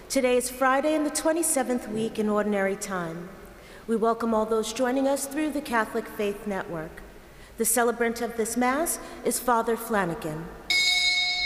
Today is Friday in the 27th week in Ordinary Time. We welcome all those joining us through the Catholic Faith Network. The celebrant of this Mass is Father Flanagan.